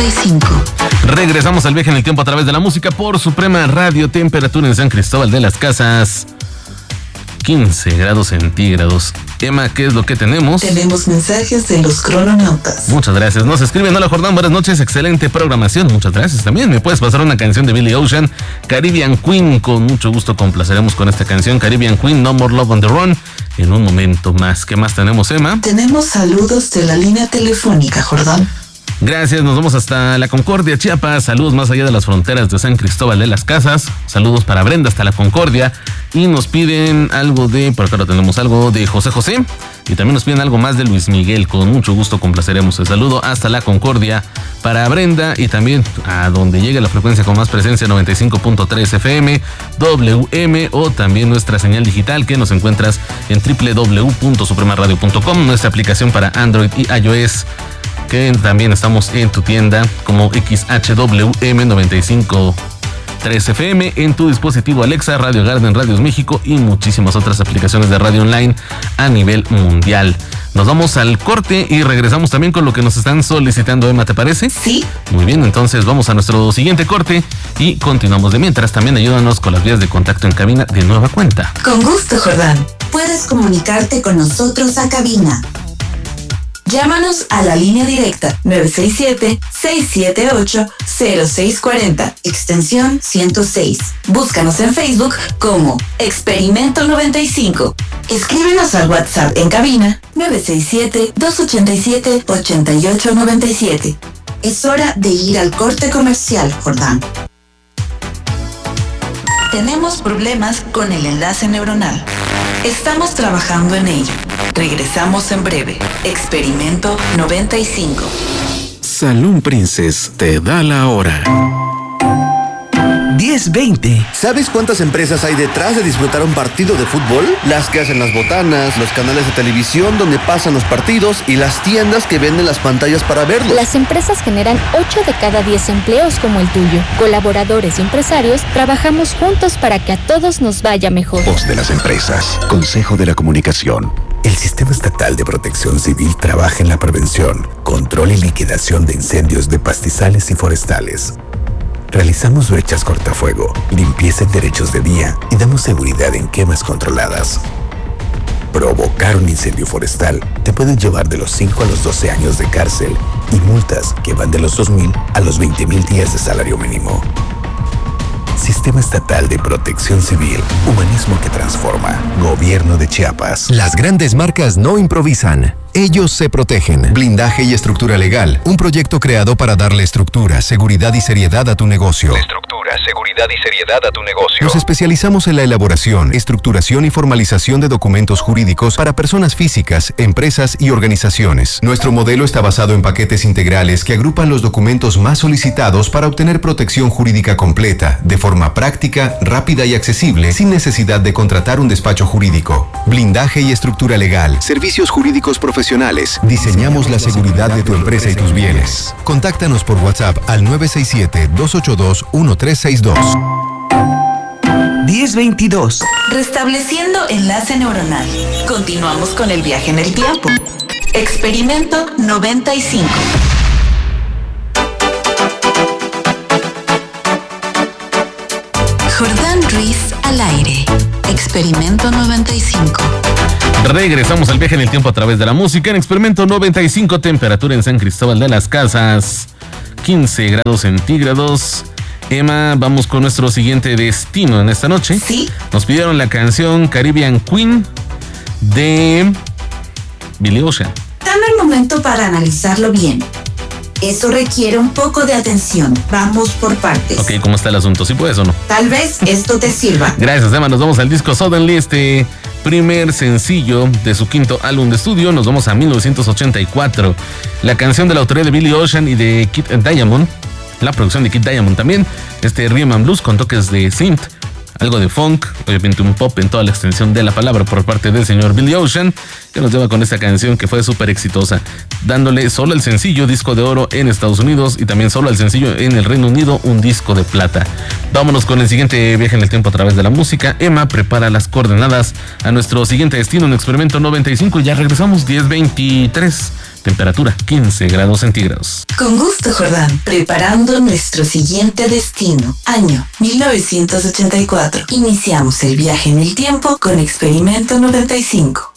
95. Regresamos al viaje en el tiempo a través de la música por Suprema Radio. Temperatura en San Cristóbal de las Casas, 15 grados centígrados. Emma, ¿qué es lo que tenemos? Tenemos mensajes de los crononautas. Muchas gracias. Nos escriben: hola Jordán, buenas noches, excelente programación. Muchas gracias. También me puedes pasar una canción de Billy Ocean, Caribbean Queen. Con mucho gusto complaceremos con esta canción, Caribbean Queen, No More Love on the Run, en un momento más. ¿Qué más tenemos, Emma? Tenemos saludos de la línea telefónica, Jordán. Gracias, nos vamos hasta La Concordia, Chiapas. Saludos más allá de las fronteras de San Cristóbal de las Casas. Saludos para Brenda hasta La Concordia. Y nos piden algo por acá lo tenemos, algo de José José. Y también nos piden algo más de Luis Miguel. Con mucho gusto complaceremos el saludo hasta La Concordia para Brenda. Y también a donde llegue la frecuencia con más presencia, 95.3 FM, WM, o también nuestra señal digital que nos encuentras en www.supremaradio.com. Nuestra aplicación para Android y iOS, que también estamos en tu tienda como XHWM 95.3 FM, en tu dispositivo Alexa, Radio Garden, Radios México y muchísimas otras aplicaciones de radio online a nivel mundial. Nos vamos al corte y regresamos también con lo que nos están solicitando, Emma, ¿te parece? Sí. Muy bien, entonces vamos a nuestro siguiente corte y continuamos. De mientras, también ayúdanos con las vías de contacto en cabina de nueva cuenta. Con gusto, Jordán. Puedes comunicarte con nosotros a cabina. Llámanos a la línea directa 967-678-0640, extensión 106. Búscanos en Facebook como Experimento 95. Escríbenos al WhatsApp en cabina 967-287-8897. Es hora de ir al corte comercial, Jordán. Tenemos problemas con el enlace neuronal. Estamos trabajando en ello. Regresamos en breve. Experimento 95. Saloon Princess te da la hora. 10:20. ¿Sabes cuántas empresas hay detrás de disfrutar un partido de fútbol? Las que hacen las botanas, los canales de televisión donde pasan los partidos y las tiendas que venden las pantallas para verlos. Las empresas generan 8 de cada 10 empleos como el tuyo. Colaboradores y empresarios trabajamos juntos para que a todos nos vaya mejor. Voz de las empresas. Consejo de la Comunicación. El Sistema Estatal de Protección Civil trabaja en la prevención, control y liquidación de incendios de pastizales y forestales. Realizamos brechas cortafuego, limpieza en derechos de vía y damos seguridad en quemas controladas. Provocar un incendio forestal te puede llevar de los 5 a los 12 años de cárcel y multas que van de los 2,000 a los 20,000 días de salario mínimo. Sistema Estatal de Protección Civil, humanismo que transforma. Gobierno de Chiapas. Las grandes marcas no improvisan. Ellos se protegen. Blindaje y estructura legal. Un proyecto creado para darle estructura, seguridad y seriedad a tu negocio. Estructura, seguridad y seriedad a tu negocio. Nos especializamos en la elaboración, estructuración y formalización de documentos jurídicos para personas físicas, empresas y organizaciones. Nuestro modelo está basado en paquetes integrales que agrupan los documentos más solicitados para obtener protección jurídica completa, de forma práctica, rápida y accesible, sin necesidad de contratar un despacho jurídico. Blindaje y estructura legal. Servicios jurídicos profesionales. Diseñamos la seguridad de tu empresa y tus bienes. Contáctanos por WhatsApp al 967-282-1362. 10:22. Restableciendo enlace neuronal. Continuamos con el viaje en el tiempo. Experimento 95. Jordán Ruiz al aire. Experimento 95. Regresamos al viaje en el tiempo a través de la música en Experimento 95, temperatura en San Cristóbal de las Casas, 15 grados centígrados. Emma, vamos con nuestro siguiente destino en esta noche. Sí. Nos pidieron la canción Caribbean Queen de Billy Ocean. Dame un momento para analizarlo bien. Eso requiere un poco de atención. Vamos por partes. Ok, ¿cómo está el asunto? ¿Sí puedes o no? Tal vez esto te sirva. Gracias, Emma. Nos vamos al disco Suddenly, este primer sencillo de su quinto álbum de estudio. Nos vamos a 1984. La canción de la autoría de Billy Ocean y de Kid Diamond. La producción de Kid Diamond también. Este rhythm and blues con toques de synth, algo de funk, obviamente un pop en toda la extensión de la palabra por parte del señor Billy Ocean, que nos lleva con esta canción que fue súper exitosa, dándole solo el sencillo disco de oro en Estados Unidos y también solo el sencillo en el Reino Unido un disco de plata. Vámonos con el siguiente viaje en el tiempo a través de la música. Emma prepara las coordenadas a nuestro siguiente destino en Experimento 95 y ya regresamos 10:23. temperatura 15 grados centígrados. Con gusto, Jordán. Preparando nuestro siguiente destino. Año 1984. Iniciamos el viaje en el tiempo con Experimento 95.